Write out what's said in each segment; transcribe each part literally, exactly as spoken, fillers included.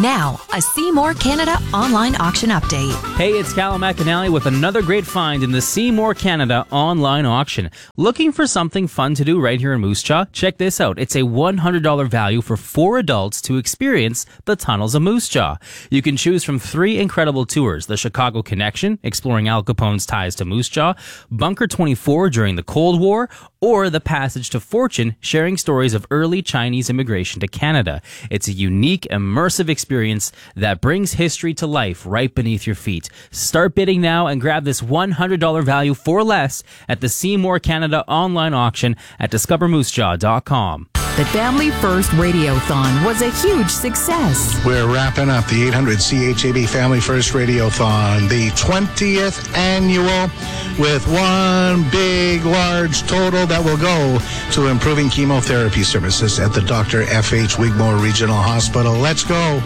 Now, a Seymour Canada online auction update. Hey, it's Callum McAnally with another great find in the Seymour Canada online auction. Looking for something fun to do right here in Moose Jaw? Check this out. It's a one hundred dollars value for four adults to experience the tunnels of Moose Jaw. You can choose from three incredible tours: the Chicago Connection, exploring Al Capone's ties to Moose Jaw; Bunker twenty-four during the Cold War; or the Passage to Fortune, sharing stories of early Chinese immigration to Canada. It's a unique, immersive experience that brings history to life right beneath your feet. Start bidding now and grab this one hundred dollars value for less at the Seymour Canada online auction at discover moose jaw dot com. The Family First Radiothon was a huge success. We're wrapping up the eight hundred C H A B Family First Radiothon, the twentieth annual, with one big, large total that will go to improving chemotherapy services at the Doctor F H Wigmore Regional Hospital. Let's go.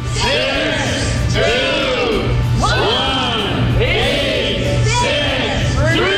Six, two, one, eight, six,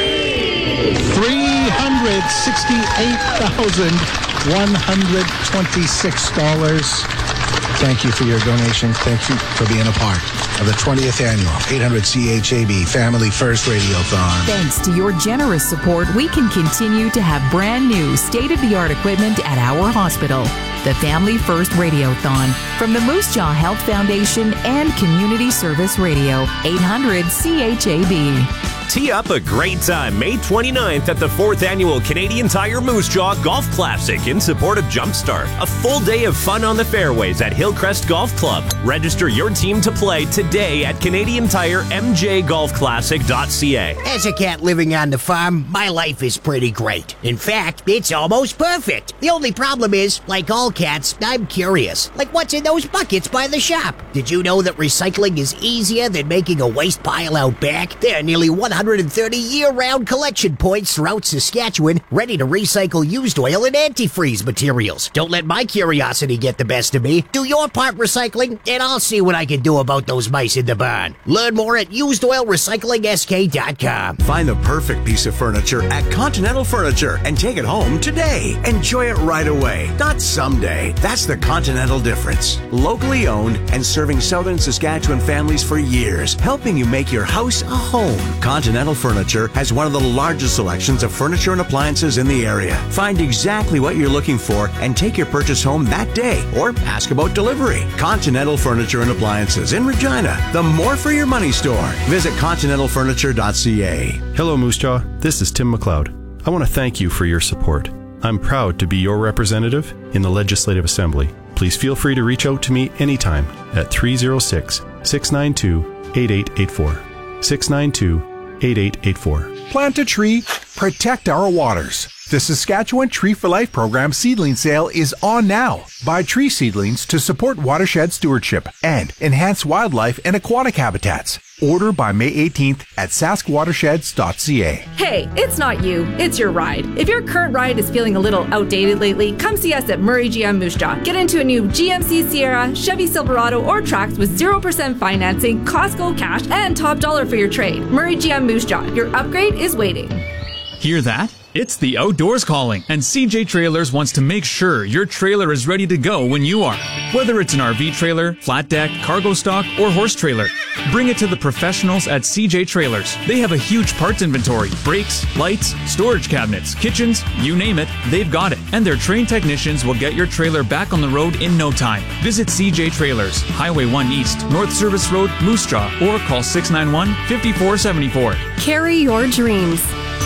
three. three hundred sixty-eight thousand one hundred twenty-six dollars. Thank you for your donation. Thank you for being a part of the twentieth annual eight hundred C H A B Family First Radiothon. Thanks to your generous support, we can continue to have brand new state-of-the-art equipment at our hospital. The Family First Radiothon from the Moose Jaw Health Foundation and Community Service Radio, eight hundred C H A B. Tee up a great time May twenty-ninth at the fourth Annual Canadian Tire Moose Jaw Golf Classic in support of Jumpstart. A full day of fun on the fairways at Hillcrest Golf Club. Register your team to play today at Canadian Tire M J Golf Classic dot C A. As a cat living on the farm, my life is pretty great. In fact, it's almost perfect. The only problem is, like all cats, I'm curious. Like what's in those buckets by the shop? Did you know that recycling is easier than making a waste pile out back? There are nearly one hundred thirty year-round collection points throughout Saskatchewan ready to recycle used oil and antifreeze materials. Don't let my curiosity get the best of me. Do your part recycling, and I'll see what I can do about those mice in the barn. Learn more at used oil recycling s k dot com. Find the perfect piece of furniture at Continental Furniture and take it home today. Enjoy it right away, not someday. That's the Continental difference. Locally owned and serving southern Saskatchewan families for years, helping you make your house a home. Continental Furniture has one of the largest selections of furniture and appliances in the area. Find exactly what you're looking for and take your purchase home that day, or ask about delivery. Continental Furniture and Appliances in Regina, the more for your money store. Visit continental furniture dot c a. Hello, Moose Jaw. This is Tim McLeod. I want to thank you for your support. I'm proud to be your representative in the Legislative Assembly. Please feel free to reach out to me anytime at three oh six, six nine two, eight eight eight four. six nine two, eight eight eight four. Plant a tree, protect our waters. The Saskatchewan Tree for Life program seedling sale is on now. Buy tree seedlings to support watershed stewardship and enhance wildlife and aquatic habitats. Order by May eighteenth at sask watersheds dot c a. Hey, it's not you, it's your ride. If your current ride is feeling a little outdated lately, come see us at Murray G M Moose Jaw. Get into a new G M C Sierra, Chevy Silverado, or Trax with zero percent financing, Costco cash, and top dollar for your trade. Murray G M Moose Jaw, your upgrade is waiting. Hear that? It's the outdoors calling, and C J Trailers wants to make sure your trailer is ready to go when you are. Whether it's an R V trailer, flat deck, cargo stock, or horse trailer, bring it to the professionals at C J Trailers. They have a huge parts inventory: brakes, lights, storage cabinets, kitchens, you name it, they've got it. And their trained technicians will get your trailer back on the road in no time. Visit C J Trailers, Highway one East, North Service Road, Moose Jaw, or call six nine one, five four seven four. Carry your dreams.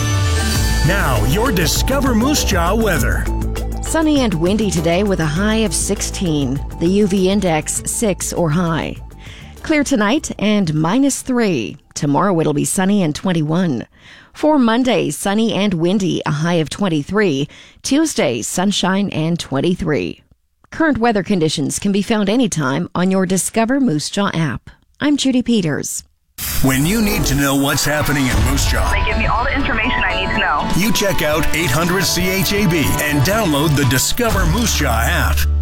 Now, your Discover Moose Jaw weather. Sunny and windy today with a high of sixteen. The U V index six or high. Clear tonight and minus three. Tomorrow it'll be sunny and twenty-one. For Monday, sunny and windy, a high of twenty-three. Tuesday, sunshine and twenty-three. Current weather conditions can be found anytime on your Discover Moose Jaw app. I'm Judy Peters. When you need to know what's happening in Moose Jaw, they give me all the information I need to know. You check out eight hundred C H A B and download the Discover Moose Jaw app.